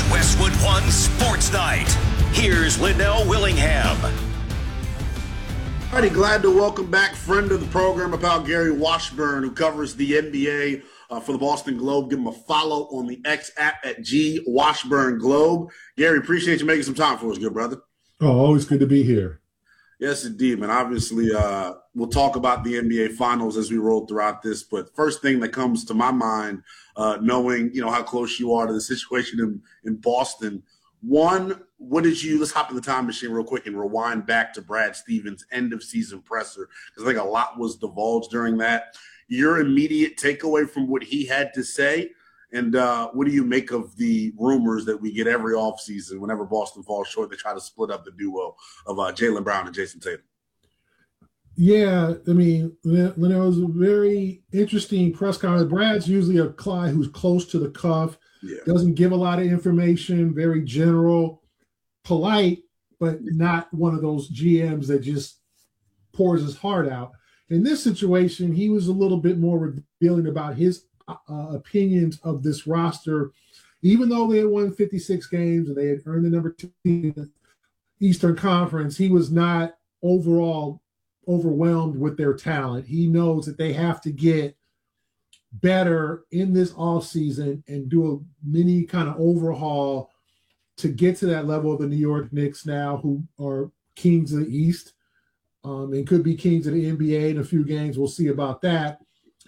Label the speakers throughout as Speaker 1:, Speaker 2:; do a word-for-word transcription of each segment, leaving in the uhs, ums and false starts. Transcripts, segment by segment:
Speaker 1: Westwood One Sports Night. Here's Linnell Willingham.
Speaker 2: Alrighty, glad to welcome back friend of the program, about Gary Washburn, who covers the N B A uh, for the Boston Globe. Give him a follow on the X app at G Washburn Globe. Gary, appreciate you making some time for us, good brother.
Speaker 3: Oh, always good to be here.
Speaker 2: Yes, indeed, man. Obviously, uh, we'll talk about the N B A Finals as we roll throughout this. But first thing that comes to my mind, uh, knowing you know how close you are to the situation in, in Boston, one, what did you – let's hop in the time machine real quick and rewind back to Brad Stevens' end-of-season presser, because I think a lot was divulged during that. Your immediate takeaway from what he had to say, and uh, what do you make of the rumors that we get every offseason whenever Boston falls short, they try to split up the duo of uh, Jaylen Brown and Jason Tatum?
Speaker 3: Yeah, I mean, it was a very interesting press conference. Brad's usually a guy who's close to the cuff, yeah. Doesn't give a lot of information, very general, polite, but not one of those G Ms that just pours his heart out. In this situation, he was a little bit more revealing about his uh, opinions of this roster. Even though they had won fifty-six games and they had earned the number two in the Eastern Conference, he was not overall overwhelmed with their talent. He knows that they have to get better in this offseason and do a mini kind of overhaul to get to that level of the New York Knicks now, who are kings of the East um, and could be kings of the N B A in a few games. We'll see about that.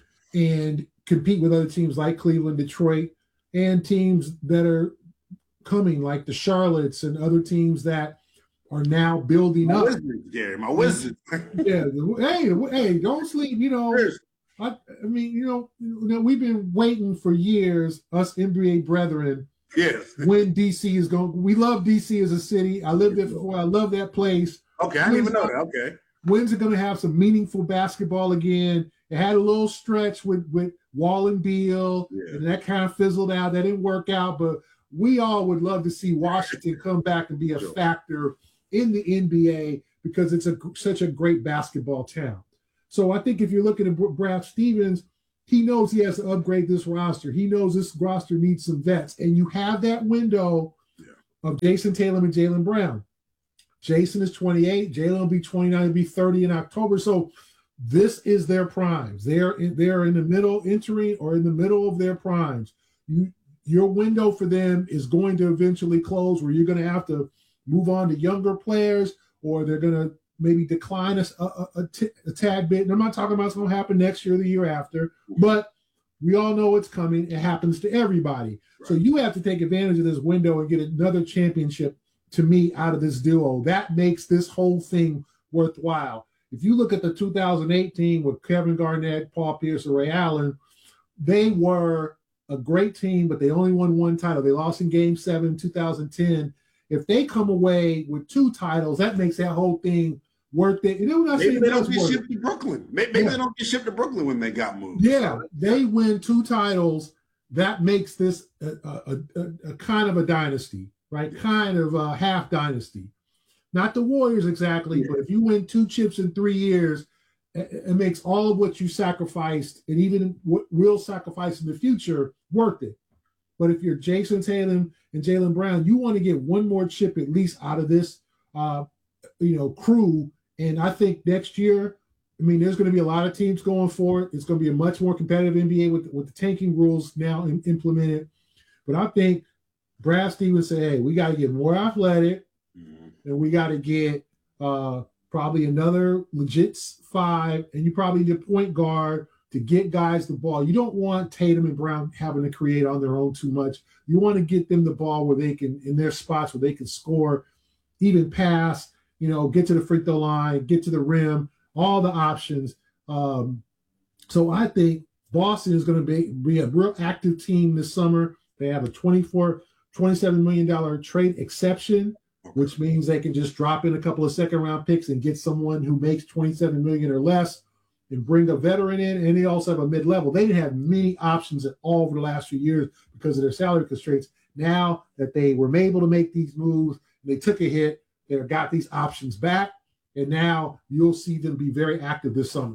Speaker 3: And compete with other teams like Cleveland, Detroit, and teams that are coming like the Charlottes and other teams that are now building
Speaker 2: my
Speaker 3: up.
Speaker 2: Wizards, Gary, my Wizards.
Speaker 3: Yeah. Hey, hey, don't sleep, you know. I, I mean, you know, you know, we've been waiting for years, us N B A brethren,
Speaker 2: yes.
Speaker 3: when D C is going. We love D C as a city. I lived there before. I love that place.
Speaker 2: Okay, I didn't even know that. Okay.
Speaker 3: When's it going to have some meaningful basketball again? It had a little stretch with, with Wall and Beal, yeah. and that kind of fizzled out. That didn't work out, but we all would love to see Washington come back and be a sure. factor in the N B A because it's a such a great basketball town. So I think if you're looking at Brad Stevens, he knows he has to upgrade this roster. He knows this roster needs some vets. And you have that window yeah. of Jason Tatum and Jaylen Brown. Jason is twenty-eight. Jaylen will be twenty-nine, will be thirty in October. So this is their primes. They're in, they're in the middle, entering or in the middle of their primes. You, your window for them is going to eventually close where you're going to have to move on to younger players, or they're going to maybe decline a, a, a, t- a tad bit. And I'm not talking about what's going to happen next year or the year after, but we all know it's coming. It happens to everybody. Right. So you have to take advantage of this window and get another championship, to me, out of this duo. That makes this whole thing worthwhile. If you look at the two thousand eighteen with Kevin Garnett, Paul Pierce, and Ray Allen, they were a great team, but they only won one title. They lost in game seven, two thousand ten. If they come away with two titles, that makes that whole thing worth it. And not
Speaker 2: maybe they don't get shipped to Brooklyn. Maybe, maybe yeah. they don't get shipped to Brooklyn when they got moved.
Speaker 3: Yeah, they win two titles. That makes this a, a, a, a kind of a dynasty, right? Yeah. Kind of a half dynasty. Not the Warriors exactly, yeah. but if you win two chips in three years, it, it makes all of what you sacrificed and even what we'll sacrifice in the future worth it. But if you're Jason Tatum and Jaylen Brown, you want to get one more chip at least out of this, uh, you know, crew. And I think next year, I mean, there's going to be a lot of teams going for it. It's going to be a much more competitive N B A with, with the tanking rules now in, implemented. But I think Brad Stevens said, hey, we got to get more athletic, mm-hmm. and we got to get uh, probably another legit five, and you probably need a point guard to get guys the ball. You don't want Tatum and Brown having to create on their own too much. You want to get them the ball where they can, in their spots where they can score, even pass, you know, get to the free throw line, get to the rim, all the options. Um, so I think Boston is going to be, be a real active team this summer. They have a twenty-four, twenty-seven million dollars trade exception, which means they can just drop in a couple of second round picks and get someone who makes twenty-seven million dollars or less and bring a veteran in. And they also have a mid-level. They didn't have many options at all over the last few years because of their salary constraints. Now that they were able to make these moves, they took a hit, they got these options back, and now you'll see them be very active this summer.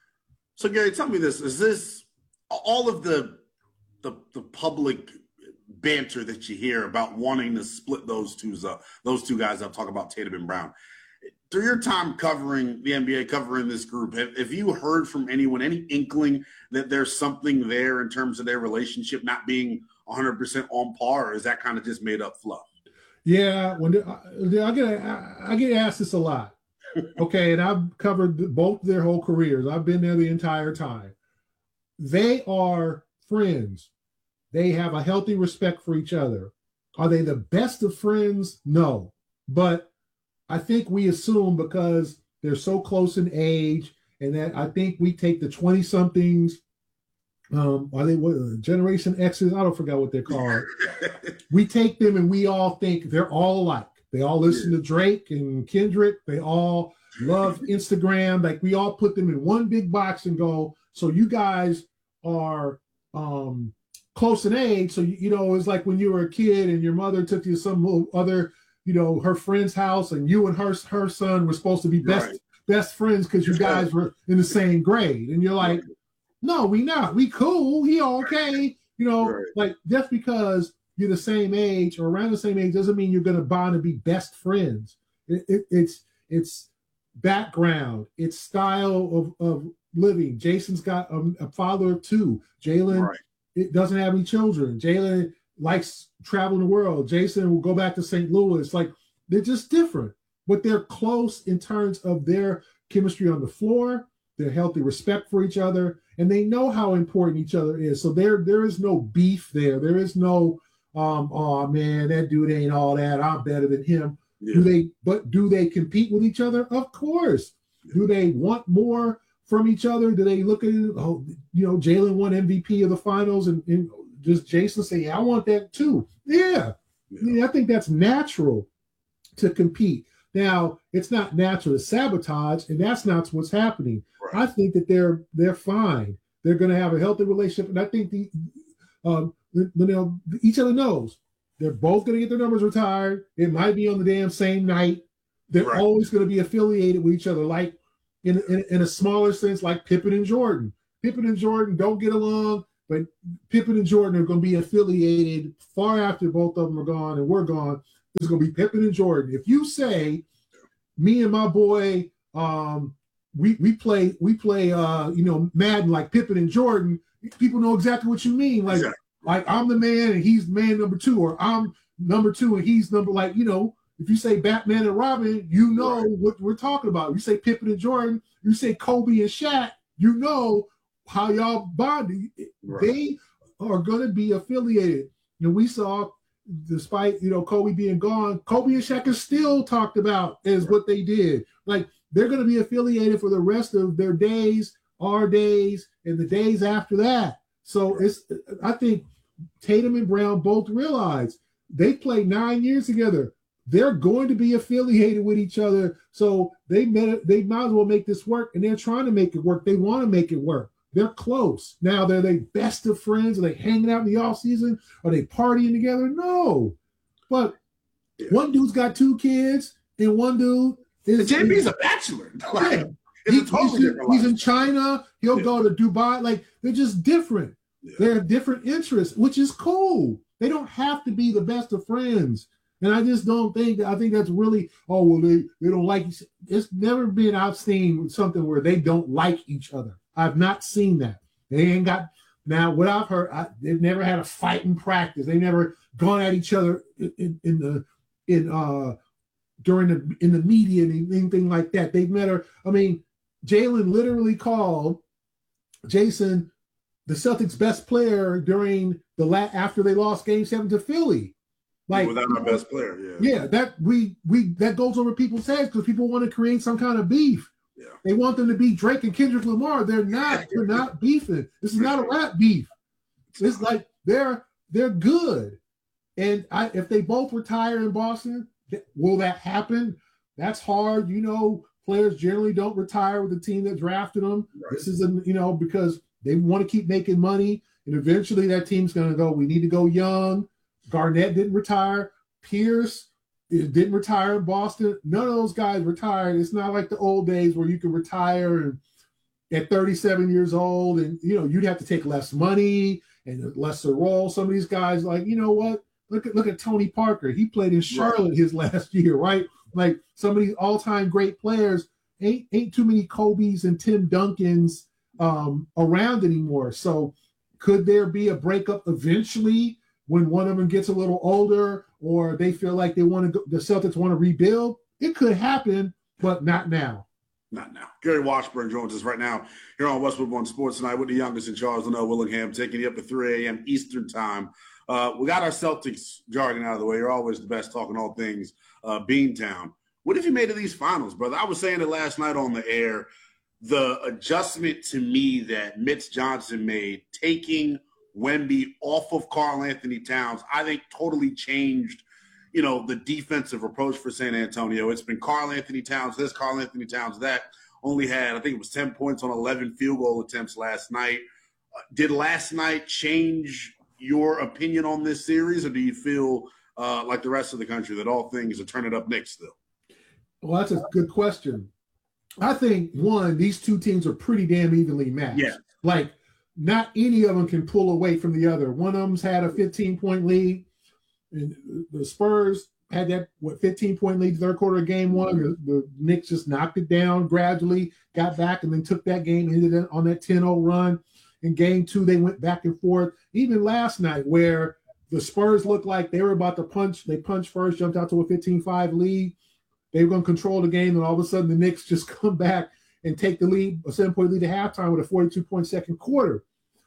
Speaker 2: So, Gary, tell me this. Is this all of the the, the public banter that you hear about wanting to split those two up, those two guys up. Talk about Tatum and Brown. Through your time covering the N B A, covering this group, have, have you heard from anyone, any inkling that there's something there in terms of their relationship not being one hundred percent on par, or is that kind of just made up fluff?
Speaker 3: Yeah, when I, I get I get asked this a lot. Okay, and I've covered both their whole careers. I've been there the entire time. They are friends. They have a healthy respect for each other. Are they the best of friends? No. But I think we assume because they're so close in age, and that I think we take the twenty-somethings, um, are they what, Generation X's? I don't forget what they're called. We take them and we all think they're all alike. They all listen to Drake and Kendrick. They all love Instagram. Like, we all put them in one big box and go, so you guys are um, close in age. So, you, you know, it's like when you were a kid and your mother took you to some little other, you know, her friend's house, and you and her her son were supposed to be best right. best friends because you guys were in the same grade. And you're like, no, we not. We cool. He okay. You know, right. like just because you're the same age or around the same age doesn't mean you're going to bond and be best friends. It, it, it's it's background, it's style of, of living. Jason's got a, a father of two. Jalen right. it doesn't have any children. Jalen likes traveling the world. Jason will go back to Saint Louis. Like, they're just different, but they're close in terms of their chemistry on the floor, their healthy respect for each other, and they know how important each other is. So there, there is no beef there. There is no, um, oh man, that dude ain't all that. I'm better than him. Yeah. Do they? But do they compete with each other? Of course. Do they want more from each other? Do they look at it? Oh, you know, Jalen won M V P of the finals, and, and does Jason say, yeah, I want that too? Yeah. yeah. I mean, I think that's natural to compete. Now, it's not natural to sabotage, and that's not what's happening. Right. I think that they're they're fine. They're going to have a healthy relationship, and I think the um, you know, each other knows they're both going to get their numbers retired. It might be on the damn same night. They're right. always going to be affiliated with each other, like in, in in a smaller sense, like Pippen and Jordan. Pippen and Jordan don't get along, but Pippen and Jordan are going to be affiliated far after both of them are gone and we're gone. It's going to be Pippen and Jordan. If you say, me and my boy, um, we we play we play uh, you know, Madden like Pippen and Jordan, people know exactly what you mean. Like, exactly. like I'm the man and he's man number two, or I'm number two and he's number, like, you know, if you say Batman and Robin, you know right. what we're talking about. You say Pippen and Jordan, you say Kobe and Shaq, you know how y'all bonded. Right. They are going to be affiliated. And we saw, despite, you know, Kobe being gone, Kobe and Shaq is still talked about as right. what they did. Like, they're going to be affiliated for the rest of their days, our days, and the days after that. So right. it's, I think Tatum and Brown both realize they played nine years together. They're going to be affiliated with each other. So they met, they might as well make this work, and they're trying to make it work. They want to make it work. They're close. Now, they're they best of friends? Are they hanging out in the off season? Are they partying together? No. But yeah. one dude's got two kids, and one dude is
Speaker 2: J B's a bachelor.
Speaker 3: Yeah. He, totally he's, he's in China. He'll yeah. go to Dubai. Like, they're just different. Yeah. They have different interests, which is cool. They don't have to be the best of friends. And I just don't think, I think that's really, oh, well, they, they don't like, it's never been, I've seen something where they don't like each other. I've not seen that. They ain't got, now what I've heard, I, they've never had a fight in practice. They never gone at each other in, in, in the, in, uh, during the, in the media and anything like that. They've never, I mean, Jalen literally called Jason the Celtics' best player during the la- after they lost game seven to Philly. Like,
Speaker 2: without our best player, yeah.
Speaker 3: Yeah, that we we that goes over people's heads because people want to create some kind of beef.
Speaker 2: Yeah.
Speaker 3: They want them to be Drake and Kendrick Lamar. They're not. They're not beefing. This is not a rap beef. It's like they're they're good. And I, if they both retire in Boston, will that happen? That's hard. You know, players generally don't retire with the team that drafted them. Right. This is a, you know, because they want to keep making money, and eventually that team's going to go, we need to go young. Garnett didn't retire. Pierce didn't retire in Boston. None of those guys retired. It's not like the old days where you could retire and at thirty-seven years old, and you know you'd have to take less money, and a lesser role. Some of these guys, like, you know what? Look at look at Tony Parker. He played in Charlotte right. his last year, right? Like some of these all-time great players, ain't ain't too many Kobe's and Tim Duncans um, around anymore. So could there be a breakup eventually when one of them gets a little older, or they feel like they want to go, the Celtics want to rebuild? It could happen, but not now.
Speaker 2: Not now. Gary Washburn joins us right now here on Westwood One Sports Tonight with the youngest in Charles Linnell Willingham, taking you up to three a.m. Eastern Time. Uh, we got our Celtics jargon out of the way. You're always the best talking all things uh, Beantown. What have you made of these finals, brother? I was saying it last night on the air. The adjustment to me that Mitch Johnson made, taking Wemby off of Karl Anthony Towns, I think totally changed, you know, the defensive approach for San Antonio. It's been Karl Anthony Towns this, Karl Anthony Towns that. Only had, I think it was ten points on eleven field goal attempts last night. Uh, did last night change your opinion on this series, or do you feel uh, like the rest of the country that all things are turning up next still?
Speaker 3: Well, that's a good question. I think, one, these two teams are pretty damn evenly matched.
Speaker 2: Yeah.
Speaker 3: Like, not any of them can pull away from the other. One of them's had a fifteen-point lead, and the Spurs had that, what, fifteen-point lead third quarter of game one. The, the Knicks just knocked it down gradually, got back, and then took that game, ended on that ten oh run. In game two, they went back and forth. Even last night, where the Spurs looked like they were about to punch, they punched first, jumped out to a fifteen five lead. They were going to control the game, and all of a sudden the Knicks just come back and take the lead, a seven-point lead at halftime with a forty-two point second quarter.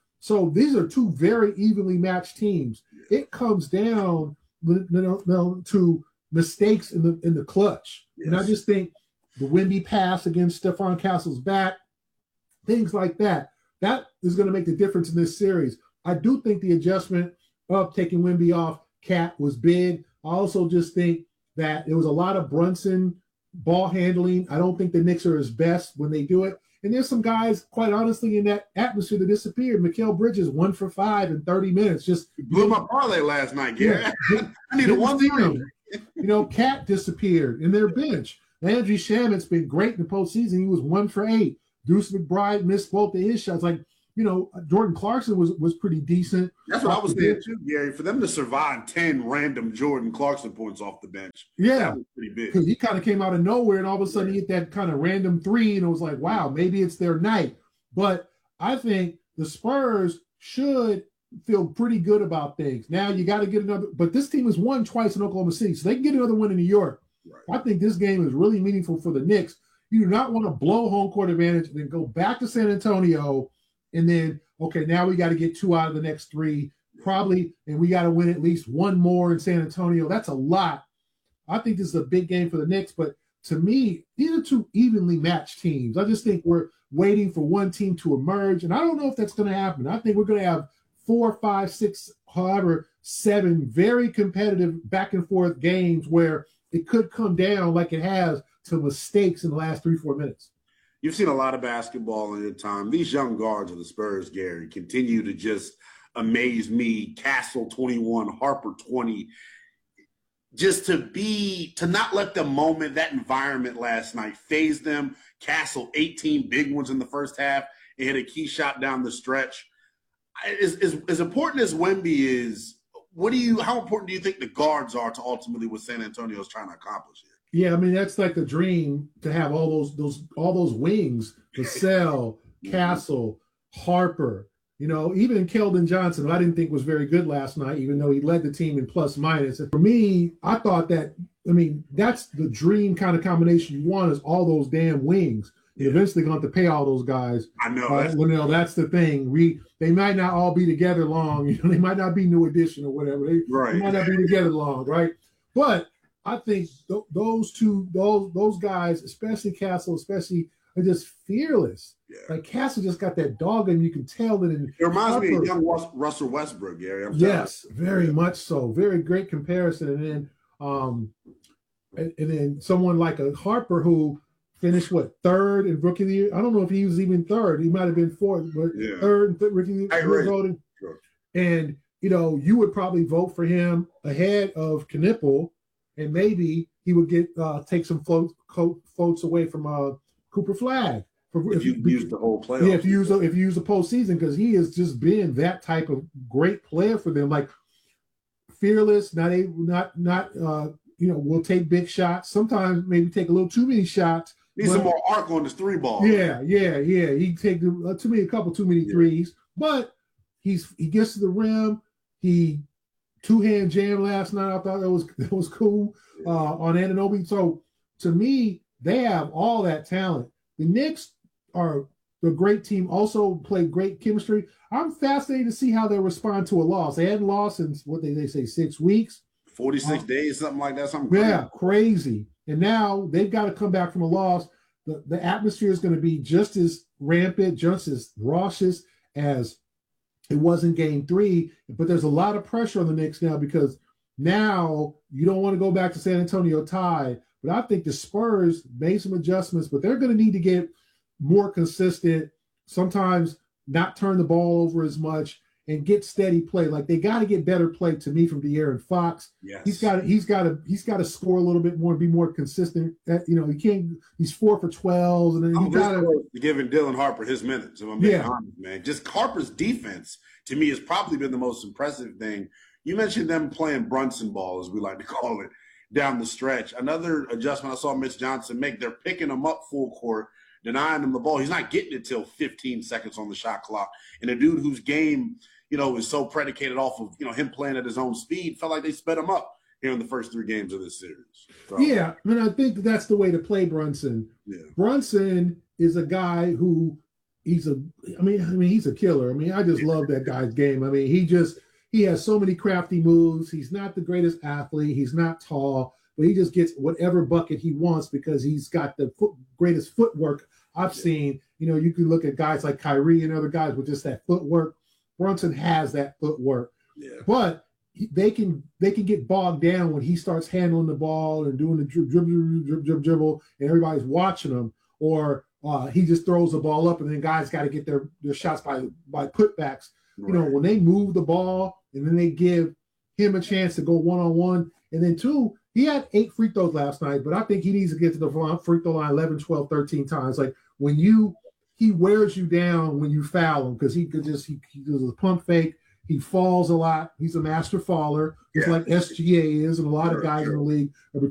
Speaker 3: So these are two very evenly matched teams. It comes down you know, to mistakes in the in the clutch. Yes. And I just think the Wemby pass against Stephon Castle's back, things like that, that is going to make the difference in this series. I do think the adjustment of taking Wemby off Cat was big. I also just think that there was a lot of Brunson ball handling. I don't think the Knicks are his best when they do it. And there's some guys, quite honestly, in that atmosphere that disappeared. Mikal Bridges, one for five in thirty minutes. Just
Speaker 2: blew my parlay last night, Gary. Yeah, I needed one three.
Speaker 3: You know, Cat disappeared in their bench. Landry Shamit's been great in the postseason. He was one for eight. Deuce McBride missed both of his shots. Like, you know, Jordan Clarkson was was pretty decent.
Speaker 2: That's what I was saying too, Gary. For them to survive ten random Jordan Clarkson points off the bench,
Speaker 3: yeah,
Speaker 2: that was pretty big.
Speaker 3: Because he kind of came out of nowhere, and all of a sudden he hit that kind of random three, and it was like, wow, maybe it's their night. But I think the Spurs should feel pretty good about things. Now you got to get another, but this team has won twice in Oklahoma City, so they can get another win in New York. Right. I think this game is really meaningful for the Knicks. You do not want to blow home court advantage and then go back to San Antonio, and then, okay, now we got to get two out of the next three, probably, and we got to win at least one more in San Antonio. That's a lot. I think this is a big game for the Knicks, but to me, these are two evenly matched teams. I just think we're waiting for one team to emerge, and I don't know if that's going to happen. I think we're going to have four, five, six, however, seven very competitive back-and-forth games where it could come down like it has to mistakes in the last three, four minutes.
Speaker 2: You've seen a lot of basketball in your time. These young guards of the Spurs, Gary, continue to just amaze me. Castle, twenty-one, Harper, twenty. Just to be, to not let the moment, that environment last night phase them. Castle, eighteen big ones in the first half, and hit a key shot down the stretch. As, as, as important as Wemby is, what do you, how important do you think the guards are to ultimately what San Antonio is trying to accomplish here?
Speaker 3: Yeah, I mean, that's like the dream to have all those those all those wings, Vassell, Castle, Harper, you know, even Keldon Johnson, who I didn't think was very good last night, even though he led the team in plus minus. And for me, I thought that, I mean, that's the dream kind of combination you want is all those damn wings. You're eventually going to have to pay all those guys.
Speaker 2: I know.
Speaker 3: Uh,
Speaker 2: that's,
Speaker 3: well, no, that's the thing. We They might not all be together long. You know, they might not be New Edition or whatever. They,
Speaker 2: right.
Speaker 3: they might not be together long, right? But I think th- those two, those those guys, especially Castle, especially, are just fearless.
Speaker 2: Yeah.
Speaker 3: Like Castle just got that dog, and you can tell that. In
Speaker 2: it reminds
Speaker 3: Harper,
Speaker 2: me of young Russell Westbrook, Gary. I'm
Speaker 3: yes, very much so. Very great comparison. And then, um, and, and then someone like a Harper who finished what third in rookie of the year. I don't know if he was even third. He might have been fourth, but
Speaker 2: yeah.
Speaker 3: third th- rookie of the year voting.
Speaker 2: Sure.
Speaker 3: And you know, you would probably vote for him ahead of Knipple. And maybe he would get uh, take some floats, floats away from uh, Cooper Flagg. For,
Speaker 2: if you
Speaker 3: if,
Speaker 2: use the whole playoff.
Speaker 3: Yeah, if you use the, if you use the postseason, because he has just been that type of great player for them, like fearless, not a not not uh, you know, will take big shots. Sometimes maybe take a little too many shots.
Speaker 2: Needs some more arc on his three ball.
Speaker 3: Yeah, yeah, yeah. He take the, uh, too many, a couple too many yeah. threes, but he's he gets to the rim. He two hand jam last night. I thought that was that was cool uh, on Anunoby. So to me, they have all that talent. The Knicks are a great team. Also play great chemistry. I'm fascinated to see how they respond to a loss. They hadn't lost in what they, they say six weeks,
Speaker 2: forty-six
Speaker 3: um,
Speaker 2: days, something like that. Something crazy.
Speaker 3: Yeah, crazy. And now they've got to come back from a loss. The, the atmosphere is going to be just as rampant, just as raucous as it was in game three. But there's a lot of pressure on the Knicks now because now you don't want to go back to San Antonio tied. But I think the Spurs made some adjustments, but they're going to need to get more consistent, sometimes not turn the ball over as much, and get steady play. Like they got to get better play to me from De'Aaron Fox.
Speaker 2: Yes.
Speaker 3: He's got to, he's got to, he's got to score a little bit more and be more consistent. At, you know, he can't. He's four for twelve, and then
Speaker 2: I'm
Speaker 3: you got to
Speaker 2: giving Dylan Harper his minutes. If I'm being
Speaker 3: yeah.
Speaker 2: honest, man, just Harper's defense to me has probably been the most impressive thing. You mentioned them playing Brunson ball, as we like to call it, down the stretch. Another adjustment I saw Mitch Johnson make. They're picking him up full court, denying him the ball. He's not getting it till fifteen seconds on the shot clock. And a dude whose game, you know, is so predicated off of, you know, him playing at his own speed, felt like they sped him up here in the first three games of this series. So,
Speaker 3: yeah, I mean, I think that's the way to play Brunson.
Speaker 2: Yeah.
Speaker 3: Brunson is a guy who he's a, I mean, I mean, he's a killer. I mean, I just love that guy's game. I mean, he just, he has so many crafty moves. He's not the greatest athlete. He's not tall, but he just gets whatever bucket he wants because he's got the foot, greatest footwork I've yeah. seen. You know, you can look at guys like Kyrie and other guys with just that footwork. Brunson has that footwork,
Speaker 2: yeah.
Speaker 3: but they can they can get bogged down when he starts handling the ball and doing the dribble, dribble, dribble, dribble, dribble, and everybody's watching him, or uh, he just throws the ball up, and then guys got to get their, their shots by by putbacks. Right. You know, when they move the ball and then they give him a chance to go one on one, and then two, he had eight free throws last night, but I think he needs to get to the free throw line eleven, twelve, thirteen times. Like when you he wears you down when you foul him because he could just he, he does a pump fake. He falls a lot. He's a master faller, just yeah. like S G A is, and a lot of guys in the league are